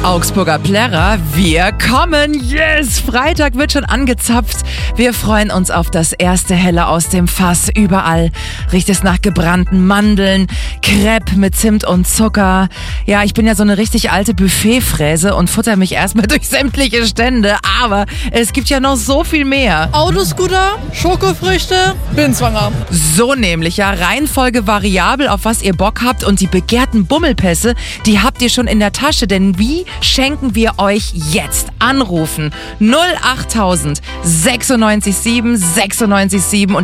Augsburger Plärrer, wir kommen, yes! Freitag wird schon angezapft. Wir freuen uns auf das erste Helle aus dem Fass. Überall riecht es nach gebrannten Mandeln, Crepe mit Zimt und Zucker. Ja, ich bin ja so eine richtig alte Buffetfräse und futter mich erstmal durch sämtliche Stände. Aber es gibt ja noch so viel mehr. Autoscooter, Schokofrüchte, bin schwanger. So nämlich, ja, Reihenfolge variabel, auf was ihr Bock habt, und die begehrten Bummelpässe, die habt ihr schon in der Tasche, denn wie schenken wir euch jetzt? Anrufen 08000 96 7 und